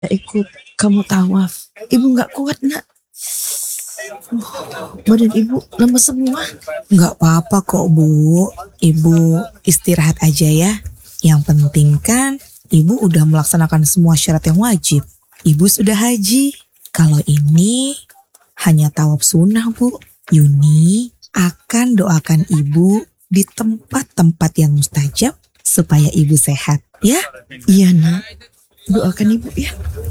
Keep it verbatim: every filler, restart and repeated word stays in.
Ikut kamu tawaf. Ibu nggak kuat nak. Oh, badan ibu lemes semua. Nggak apa-apa kok bu. Ibu istirahat aja ya. Yang penting kan ibu udah melaksanakan semua syarat yang wajib. Ibu sudah haji. Kalau ini hanya tawaf sunnah bu. Yuni akan doakan ibu di tempat-tempat yang mustajab supaya ibu sehat ya. Iya nak, doakan ibu ya.